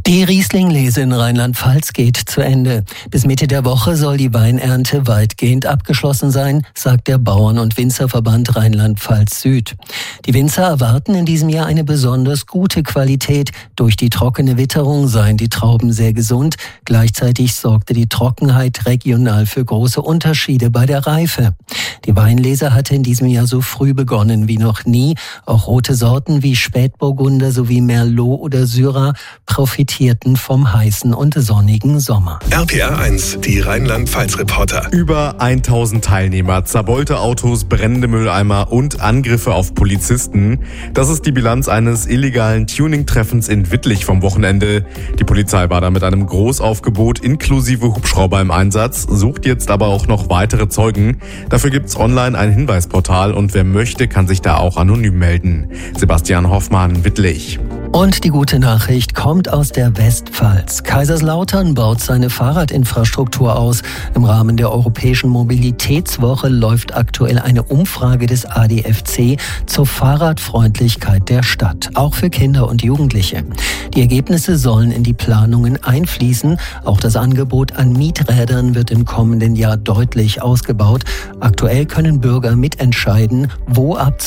Die Riesling-Lese in Rheinland-Pfalz geht zu Ende. Bis Mitte der Woche soll die Weinernte weitgehend abgeschlossen sein, sagt der Bauern- und Winzerverband Rheinland-Pfalz Süd. Die Winzer erwarten in diesem Jahr eine besonders gute Qualität. Durch die trockene Witterung seien die Trauben sehr gesund. Gleichzeitig sorgte die Trockenheit regional für große Unterschiede bei der Reife. Die Weinlese hatte in diesem Jahr so früh begonnen wie noch nie. Auch rote Sorten wie Spätburgunder sowie Merlot oder Syrah profitierten vom heißen und sonnigen Sommer. RPR 1, die Rheinland-Pfalz-Reporter. Über 1000 Teilnehmer, zerbeulte Autos, brennende Mülleimer und Angriffe auf Polizisten. Das ist die Bilanz eines illegalen Tuning-Treffens in Wittlich vom Wochenende. Die Polizei war da mit einem Großaufgebot inklusive Hubschrauber im Einsatz, sucht jetzt aber auch noch weitere Zeugen. Dafür gibt's online ein Hinweisportal und wer möchte, kann sich da auch anonym melden. Sebastian Hoffmann, Wittlich. Und die gute Nachricht kommt aus der Westpfalz. Kaiserslautern baut seine Fahrradinfrastruktur aus. Im Rahmen der Europäischen Mobilitätswoche läuft aktuell eine Umfrage des ADFC zur Fahrradfreundlichkeit der Stadt, auch für Kinder und Jugendliche. Die Ergebnisse sollen in die Planungen einfließen. Auch das Angebot an Mieträdern wird im kommenden Jahr deutlich ausgebaut. Aktuell können Bürger mitentscheiden, wo ab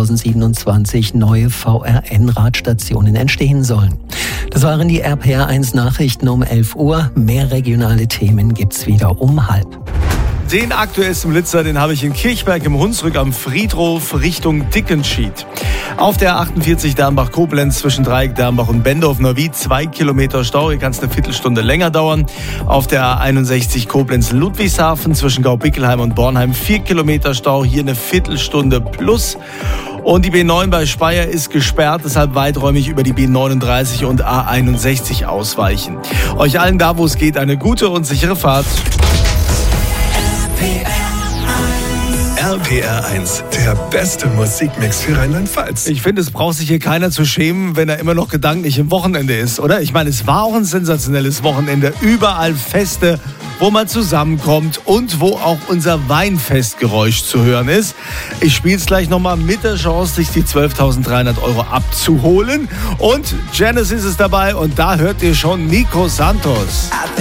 2027 neue VRN-Radstationen entstehen sollen. Das waren die RPR 1 Nachrichten um 11 Uhr. Mehr regionale Themen gibt's wieder um 12:30. Den aktuellsten Blitzer, den habe ich in Kirchberg im Hunsrück am Friedhof Richtung Dickenschied. Auf der 48 Dernbach-Koblenz zwischen Dreieck, Dernbach und Bendorf-Neuwied 2 Kilometer Stau, hier kann es eine Viertelstunde länger dauern. Auf der 61 Koblenz-Ludwigshafen zwischen Gaubickelheim und Bornheim 4 Kilometer Stau, hier eine Viertelstunde plus. Und die B9 bei Speyer ist gesperrt, deshalb weiträumig über die B39 und A61 ausweichen. Euch allen da, wo es geht, eine gute und sichere Fahrt. RPR 1, der beste Musikmix für Rheinland-Pfalz. Ich finde, es braucht sich hier keiner zu schämen, wenn er immer noch gedanklich im Wochenende ist, oder? Ich meine, es war auch ein sensationelles Wochenende. Überall Feste, wo man zusammenkommt und wo auch unser Weinfestgeräusch zu hören ist. Ich spiele es gleich nochmal mit der Chance, sich die 12.300 € abzuholen. Und Genesis ist dabei und da hört ihr schon Nico Santos.